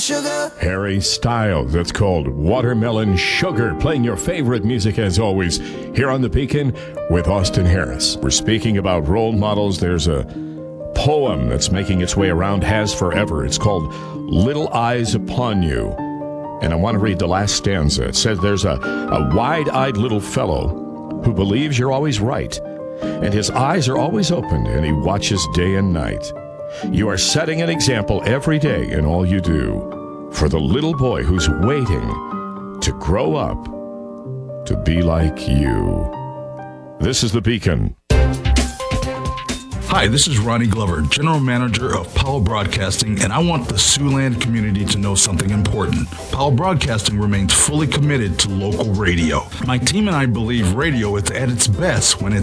sugar. Harry Styles. That's called Watermelon Sugar. Playing your favorite music as always here on The Beacon with Austin Harris. We're speaking about role models. There's a poem that's making its way around Has Forever. It's called Little Eyes Upon You. And I want to read the last stanza. It says there's a wide-eyed little fellow who believes you're always right, and his eyes are always open, and he watches day and night. You are setting an example every day in all you do for the little boy who's waiting to grow up to be like you. This is The Beacon. Hi, this is Ronnie Glover, General Manager of Powell Broadcasting, and I want the Siouxland community to know something important. Powell Broadcasting remains fully committed to local radio. My team and I believe radio is at its best when it's